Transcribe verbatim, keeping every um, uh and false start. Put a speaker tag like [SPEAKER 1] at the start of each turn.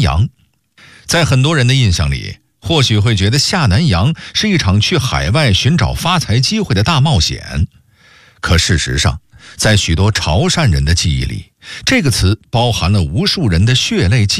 [SPEAKER 1] 洋。在很多人的印象里，或许会觉得下南洋是一场去海外寻找发财机会的大冒险。可事实上，在许多潮汕人的记忆里，这个词包含了无数人的血泪记忆。